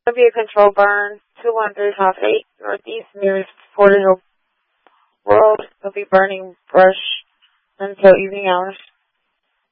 There'll be a control burn, 213 South 8 Northeast nearest Porter Hill Road. They'll be burning brush until evening hours.